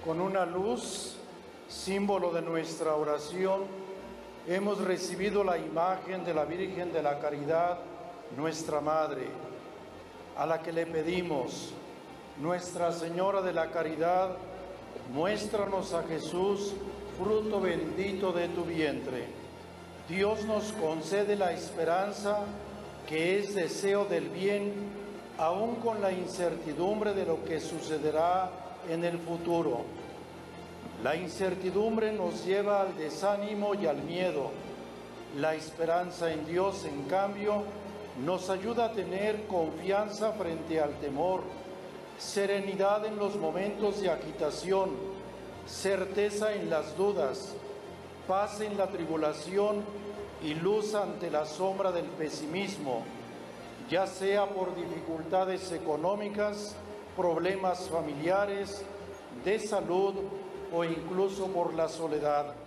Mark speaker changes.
Speaker 1: Con una luz, símbolo de nuestra oración, hemos recibido la imagen de la Virgen de la Caridad, nuestra Madre, a la que le pedimos: Nuestra Señora de la Caridad, muéstranos a Jesús, fruto bendito de tu vientre. Dios nos concede la esperanza, que es deseo del bien, aun con la incertidumbre de lo que sucederá en el futuro. La incertidumbre nos lleva al desánimo y al miedo. La esperanza en Dios, en cambio, nos ayuda a tener confianza frente al temor, serenidad en los momentos de agitación, certeza en las dudas, paz en la tribulación y luz ante la sombra del pesimismo, ya sea por dificultades económicas, problemas familiares, de salud o incluso por la soledad.